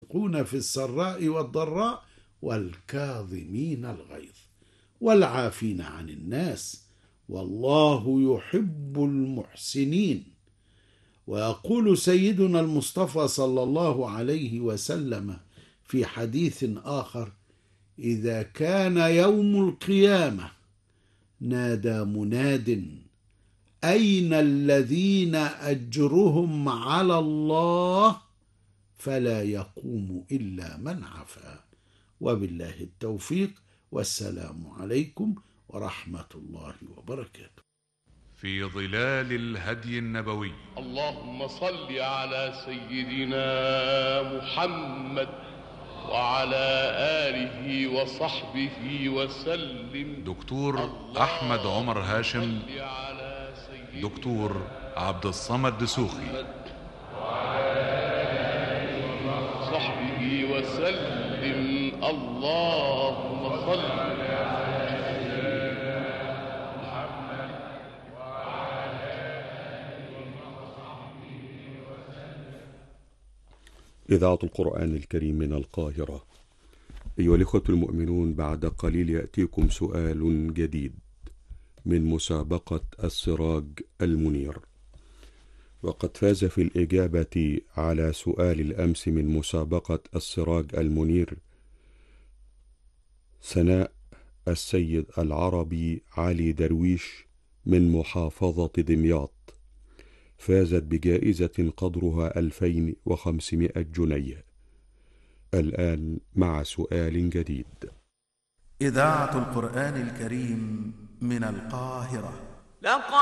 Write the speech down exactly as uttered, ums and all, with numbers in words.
ينفقون في السراء والضراء والكاظمين الغيظ والعافين عن الناس والله يحب المحسنين. ويقول سيدنا المصطفى صلى الله عليه وسلم في حديث آخر: إذا كان يوم القيامة نادى مناد أين الذين أجرهم على الله فلا يقوم إلا من عفا. وبالله التوفيق، والسلام عليكم ورحمة الله وبركاته. في ظلال الهدي النبوي. اللهم صل على سيدنا محمد وعلى آله وصحبه وسلم. دكتور أحمد عمر هاشم، دكتور عبد الصمد دسوخي، صحبه وسلم. اللهم صل على سيدنا محمد وعلى آله وصحبه وسلم. إذاعة القرآن الكريم من القاهرة. أيها الإخوة المؤمنون، بعد قليل يأتيكم سؤال جديد من مسابقة السراج المنير. وقد فاز في الإجابة على سؤال الأمس من مسابقة السراج المنير سناء السيد العربي علي درويش من محافظة دمياط. فازت بجائزة قدرها ألفين وخمسمائة جنيه. الآن مع سؤال جديد. إذاعة القرآن الكريم من القاهرة.